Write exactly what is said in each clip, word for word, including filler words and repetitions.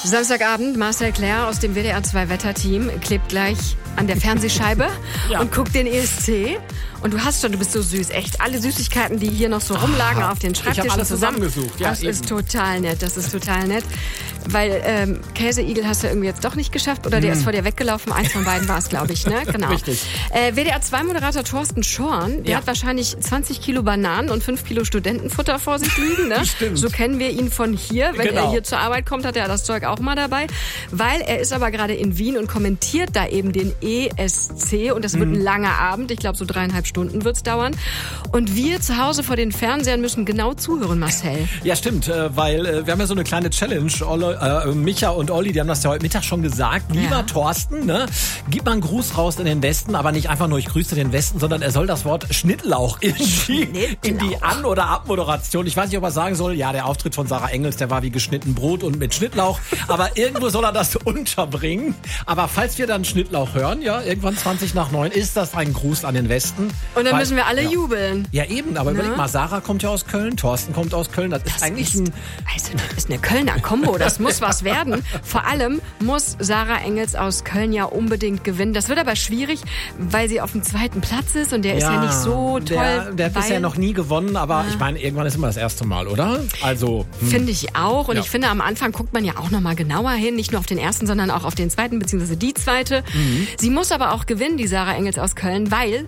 Samstagabend, Marcel Claire aus dem W D R zwei Wetterteam klebt gleich an der Fernsehscheibe ja. und guckt den E S C. Und du hast schon, du bist so süß, echt. Alle Süßigkeiten, die hier noch so rumlagen auf den Schreibtischen ich hab alles zusammen. zusammengesucht. Ja, das eben. ist total nett, das ist total nett. Weil ähm, Käseigel hast du irgendwie jetzt doch nicht geschafft oder der mm. ist vor dir weggelaufen. Eins von beiden war es, glaube ich, ne? Genau. Richtig. Äh, W D R zwei Moderator Thorsten Schorn, der ja. hat wahrscheinlich zwanzig Kilo Bananen und fünf Kilo Studentenfutter vor sich liegen, ne? Stimmt. So kennen wir ihn von hier. Wenn genau. er hier zur Arbeit kommt, hat er das Zeug auch mal dabei. Weil er ist aber gerade in Wien und kommentiert da eben den E S C und das wird mm. ein langer Abend. Ich glaube, so dreieinhalb Stunden wird's dauern. Und wir zu Hause vor den Fernsehern müssen genau zuhören, Marcel. Ja, stimmt, weil wir haben ja so eine kleine Challenge. Olle, äh, Micha und Olli, die haben das ja heute Mittag schon gesagt. Lieber ja. Thorsten, ne, gib mal einen Gruß raus in den Westen, aber nicht einfach nur ich grüße den Westen, sondern er soll das Wort Schnittlauch in die, in die An- oder Abmoderation. Ich weiß nicht, ob er sagen soll, ja, der Auftritt von Sarah Engels, der war wie geschnitten Brot und mit Schnittlauch, aber irgendwo soll er das unterbringen. Aber falls wir dann Schnittlauch hören, ja, irgendwann zwanzig nach neun, ist das ein Gruß an den Westen. Und dann weil, müssen wir alle ja. jubeln. Ja, eben, aber Na? überleg mal, Sarah kommt ja aus Köln, Thorsten kommt aus Köln, das, das ist eigentlich ist, ein... Also, das ist eine Kölner Kombo, das muss was werden. Vor allem muss Sarah Engels aus Köln ja unbedingt gewinnen. Das wird aber schwierig, weil sie auf dem zweiten Platz ist und der ist ja, ja nicht so toll. Der, der hat bisher noch nie gewonnen, aber ja. ich meine, irgendwann ist immer das erste Mal, oder? Also hm. Finde ich auch. Und ja. ich finde, am Anfang guckt man ja auch noch mal genauer hin. Nicht nur auf den ersten, sondern auch auf den zweiten, beziehungsweise die zweite. Mhm. Sie muss aber auch gewinnen, die Sarah Engels aus Köln, weil...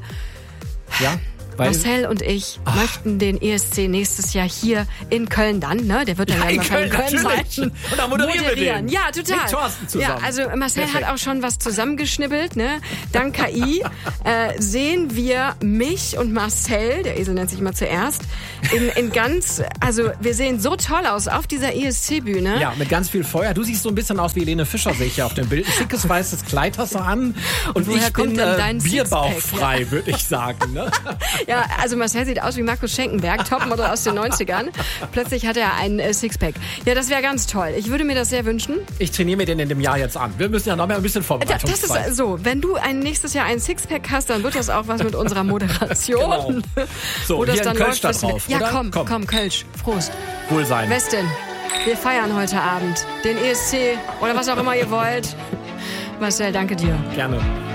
Ja. Weil, Marcel und ich ach. möchten den E S C nächstes Jahr hier in Köln dann, ne? Der wird dann ja, ja in Köln, Köln sein. Und dann moderieren, moderieren wir den. Ja, total. Mit Thorsten zusammen. Ja, also Marcel Perfekt. hat auch schon was zusammengeschnibbelt, ne? Dank K I äh, sehen wir mich und Marcel, der Esel nennt sich immer zuerst, in, in ganz, also wir sehen so toll aus auf dieser E S C-Bühne. Ja, mit ganz viel Feuer. Du siehst so ein bisschen aus wie Helene Fischer, sehe ich ja auf dem Bild. Ein schickes weißes Kleid hast du an. Und, und ich bin äh, bierbauchfrei, ja. würde ich sagen. Ne? Ja, also Marcel sieht aus wie Markus Schenkenberg, Topmodel aus den neunzigern. Plötzlich hat er ein äh, Sixpack. Ja, das wäre ganz toll. Ich würde mir das sehr wünschen. Ich trainiere mir den in dem Jahr jetzt an. Wir müssen ja noch mal ein bisschen Vorbereitungszeit. Das ist so, wenn du ein nächstes Jahr ein Sixpack hast, dann wird das auch was mit unserer Moderation. Genau. So, Wo das hier dann in Kölsch läuft, da drauf, Ja, oder? komm, komm, komm, Kölsch. Prost. Wohl sein. Westin, wir feiern heute Abend den E S C oder was auch immer ihr wollt. Marcel, danke dir. Gerne.